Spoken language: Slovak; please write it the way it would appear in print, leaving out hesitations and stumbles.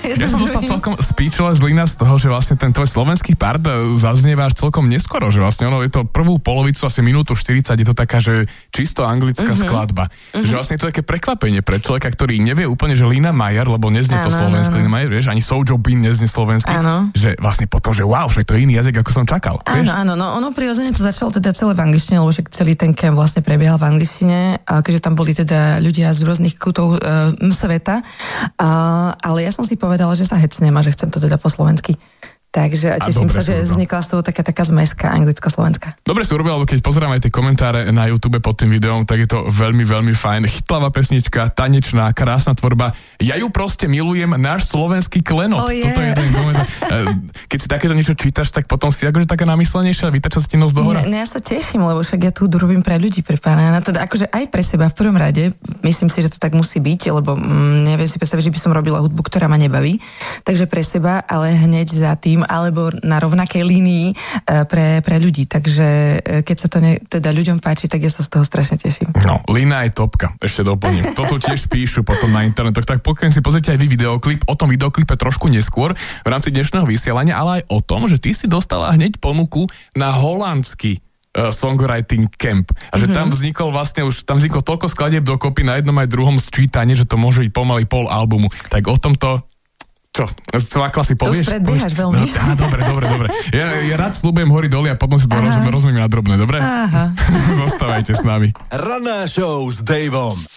Ja som dostal celkom speechless Lina z toho, že vlastne ten tvoj slovenský part zaznieva až celkom neskoro, že vlastne ono je to prvú polovicu, asi minútu 40, je to taká, že čisto anglická skladba. Že vlastne je to také prekvapenie pre človeka, ktorý nevie úplne, že Lina Majer, lebo neznie to slovenský Lina Majer, vieš, ani Soulja Bean neznie slovenský, že vlastne potom, že wow, že to je iný jazyk, ako som čakal. Áno, no ono prirodzene to začalo teda celé v angličtine, lebo však celý ten camp vlastne prebiehal v angličtine, keďže tam boli teda ľudia z rôznych kútov sveta, ale ja som si povedala, že sa hecnem a že chcem to teda po slovensky. Takže teším sa, že vznikla z toho taká zmeska anglicko-slovenská. Dobre si urobil, lebo keď pozerám aj tie komentáre na YouTube pod tým videom, tak je to veľmi, veľmi fajn. Chytlavá pesnička, tanečná, krásna tvorba. Ja ju proste milujem, náš slovenský klenot. Toto je jeden moment. Keď si takéto niečo čítaš, tak potom si akože taká namyslenejšia, vytača sa ti nos do hora. Ja sa teším, lebo však ja tu robím pre ľudí, pre pána. Teda akože aj pre seba v prvom rade. Myslím si, že to tak musí byť, lebo neviem si predstaviť, že by som robila hudbu, ktorá ma nebaví. Takže pre seba, ale hneď za tým alebo na rovnakej línii pre ľudí. Takže keď sa to teda ľuďom páči, tak ja sa z toho strašne teším. No, Lina je topka, ešte doplním. Toto tiež píšu potom na internetoch, tak pokiaľ si pozrite aj vy videoklip, o tom videoklipe trošku neskôr v rámci dnešného vysielania, ale aj o tom, že ty si dostala hneď ponuku na holandský songwriting camp. A že tam vzniklo toľko skladieb dokopy na jednom aj druhom sčítanie, že to môže byť pomaly pol albumu. Tak o tomto čo? Cvakla si povieš? To už predbiehaš veľmi. Dobre. Ja rád sľubujem hory doly a potom si to rozumiem na drobné, dobre? Aha. Zostávajte s nami. Ranná show s Davom.